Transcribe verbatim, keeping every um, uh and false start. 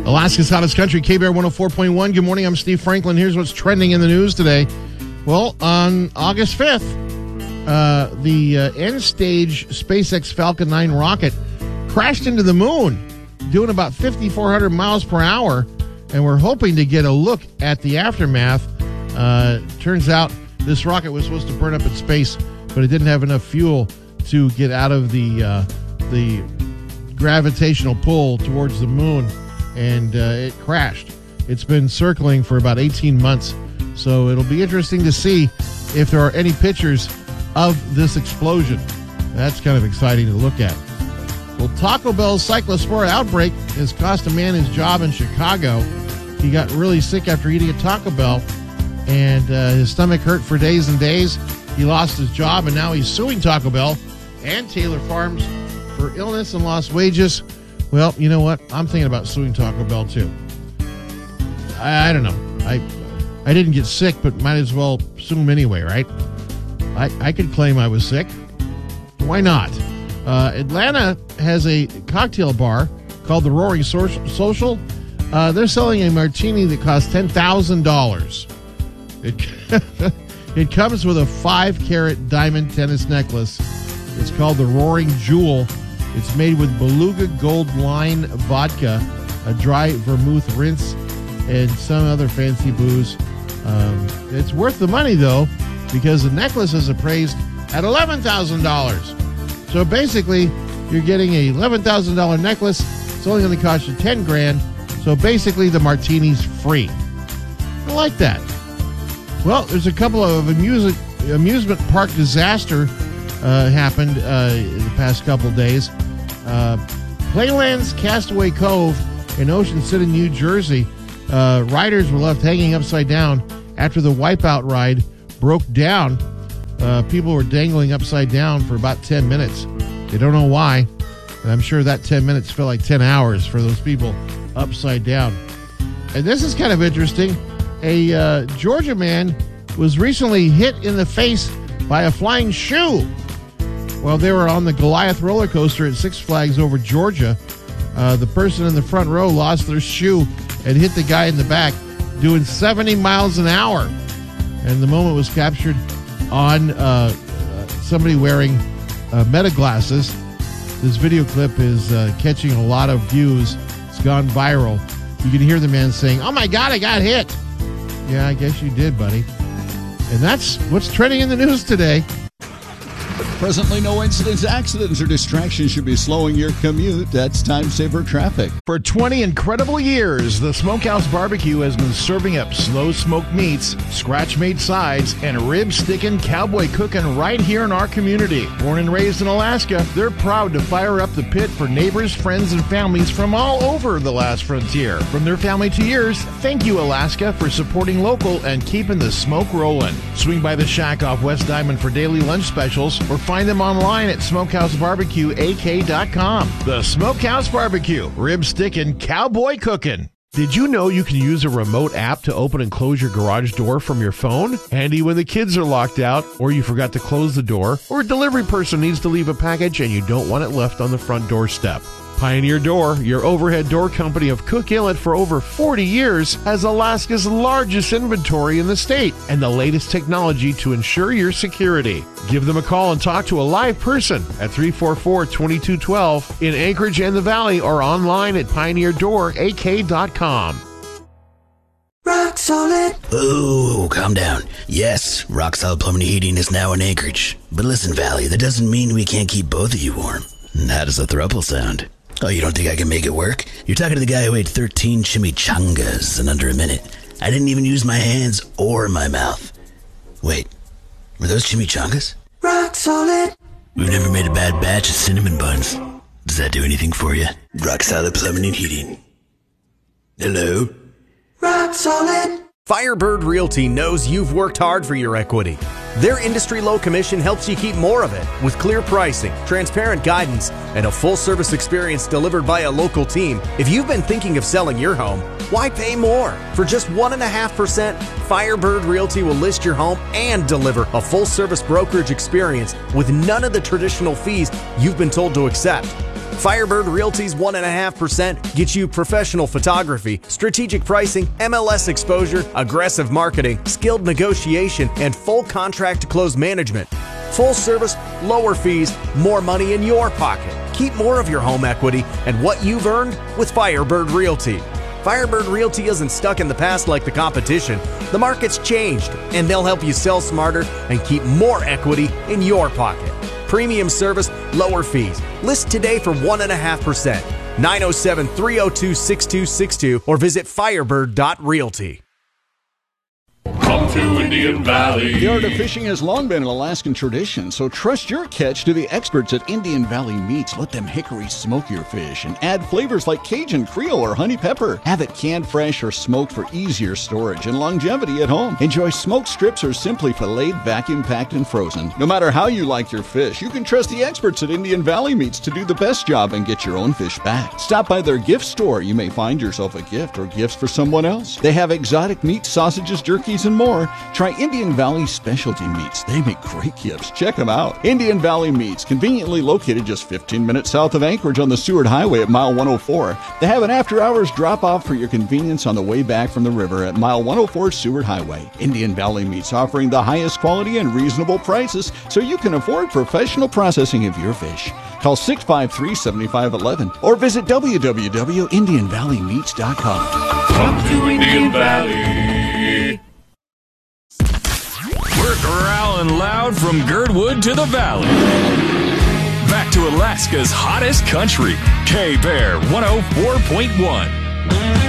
Alaska's hottest country, K-Bear one oh four point one. Good morning, I'm Steve Franklin. Here's what's trending in the news today. Well, on August fifth, uh, the uh, end-stage SpaceX Falcon nine rocket crashed into the moon, doing about fifty-four hundred miles per hour, and we're hoping to get a look at the aftermath. Uh, turns out this rocket was supposed to burn up in space, but it didn't have enough fuel to get out of the uh, the gravitational pull towards the moon, and uh, it crashed. It's been circling for about eighteen months, so it'll be interesting to see if there are any pictures of this explosion. That's kind of exciting to look at. Well, Taco Bell's cyclospora outbreak has cost a man his job in Chicago. He got really sick after eating at Taco Bell, and uh, his stomach hurt for days and days. He lost his job, and now he's suing Taco Bell and Taylor Farms for illness and lost wages. Well, you know what? I'm thinking about suing Taco Bell, too. I, I don't know. I I didn't get sick, but might as well sue him anyway, right? I, I could claim I was sick. Why not? Uh, Atlanta has a cocktail bar called the Roaring Social. Uh, they're selling a martini that costs ten thousand dollars. It, it comes with a five-carat diamond tennis necklace. It's called the Roaring Jewel. It's made with Beluga Gold Line vodka, a dry vermouth rinse, and some other fancy booze. Um, it's worth the money, though, because the necklace is appraised at eleven thousand dollars. So basically, you're getting a eleven thousand dollars necklace. It's only going to cost you ten grand. So basically, the martini's free. I like that. Well, there's a couple of amusement amusement park disaster uh, happened uh, in the past couple of days. Uh, Playland's Castaway Cove in Ocean City, New Jersey. Uh, riders were left hanging upside down after the Wipeout ride broke down. Uh, people were dangling upside down for about ten minutes. They don't know why. And I'm sure that ten minutes felt like ten hours for those people upside down. And this is kind of interesting. A uh, Georgia man was recently hit in the face by a flying shoe while they were on the Goliath roller coaster at Six Flags over Georgia. Uh, the person in the front row lost their shoe and hit the guy in the back doing seventy miles an hour. And the moment was captured on uh, uh, somebody wearing uh, meta glasses. This video clip is uh, catching a lot of views. It's gone viral. You can hear the man saying, "Oh my God, I got hit." Yeah, I guess you did, buddy. And that's what's trending in the news today. Presently, no incidents, accidents, or distractions should be slowing your commute. That's Time Saver Traffic. For twenty incredible years, the Smokehouse Barbecue has been serving up slow smoked meats, scratch-made sides, and rib-sticking, cowboy cooking right here in our community. Born and raised in Alaska, they're proud to fire up the pit for neighbors, friends, and families from all over the last frontier. From their family to yours, thank you, Alaska, for supporting local and keeping the smoke rolling. Swing by the shack off West Diamond for daily lunch specials, or find them online at smokehouse barbecue a k dot com. The Smokehouse Barbecue, rib sticking, cowboy cooking. Did you know you can use a remote app to open and close your garage door from your phone? Handy when the kids are locked out, or you forgot to close the door, or a delivery person needs to leave a package and you don't want it left on the front doorstep. Pioneer Door, your overhead door company of Cook Inlet for over forty years, has Alaska's largest inventory in the state and the latest technology to ensure your security. Give them a call and talk to a live person at three four four, two two one two in Anchorage and the Valley, or online at pioneer door a k dot com. Rock Solid. Oh, calm down. Yes, Rock Solid Plumbing and Heating is now in Anchorage. But listen, Valley, that doesn't mean we can't keep both of you warm. How does a throuple sound? Oh, you don't think I can make it work? You're talking to the guy who ate thirteen chimichangas in under a minute. I didn't even use my hands or my mouth. Wait, were those chimichangas? Rock Solid. We've never made a bad batch of cinnamon buns. Does that do anything for you? Rock Solid Plumbing and Heating. Hello? Rock Solid. Firebird Realty knows you've worked hard for your equity. Their industry low commission helps you keep more of it with clear pricing, transparent guidance, and a full service experience delivered by a local team. If you've been thinking of selling your home, why pay more? For just one point five percent, Firebird Realty will list your home and deliver a full service brokerage experience with none of the traditional fees you've been told to accept. Firebird Realty's one point five percent gets you professional photography, strategic pricing, M L S exposure, aggressive marketing, skilled negotiation, and full contract to close management. Full service, lower fees, more money in your pocket. Keep more of your home equity and what you've earned with Firebird Realty. Firebird Realty isn't stuck in the past like the competition. The market's changed, and they'll help you sell smarter and keep more equity in your pocket. Premium service, lower fees. List today for one point five percent. nine oh seven, three oh two, six two six two or visit firebird dot realty. Come to Indian Valley. The art of fishing has long been an Alaskan tradition, so trust your catch to the experts at Indian Valley Meats. Let them hickory smoke your fish and add flavors like Cajun, Creole, or honey pepper. Have it canned fresh or smoked for easier storage and longevity at home. Enjoy smoked strips or simply filleted, vacuum packed, and frozen. No matter how you like your fish, you can trust the experts at Indian Valley Meats to do the best job and get your own fish back. Stop by their gift store. You may find yourself a gift or gifts for someone else. They have exotic meats, sausages, jerkies, and more. Try Indian Valley Specialty Meats. They make great gifts. Check them out. Indian Valley Meats, conveniently located just fifteen minutes south of Anchorage on the Seward Highway at mile one oh four. They have an after-hours drop-off for your convenience on the way back from the river at mile one oh four Seward Highway. Indian Valley Meats offering the highest quality and reasonable prices so you can afford professional processing of your fish. Call six five three, seven five one one or visit w w w dot indian valley meats dot com. Come to Indian Valley. We're growling loud from Girdwood to the valley. Back to Alaska's hottest country, K-Bear one oh four point one.